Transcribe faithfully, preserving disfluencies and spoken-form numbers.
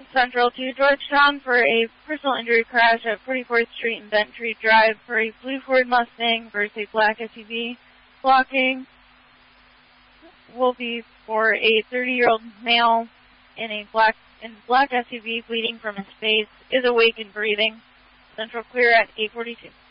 Central to Georgetown for a personal injury crash at forty-fourth Street and Bentry Drive for a blue Ford Mustang versus a black S U V. Blocking will be for a thirty-year-old male in a black in black S U V bleeding from his face, is awake and breathing. Central clear at eight forty-two.